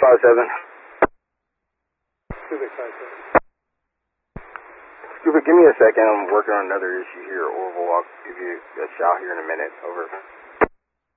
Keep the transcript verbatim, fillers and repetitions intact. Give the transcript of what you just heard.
five seven. Cubic five seven. Scuba, give me a second. I'm working on another issue here at Orville. I'll give you a shout here in a minute. Over.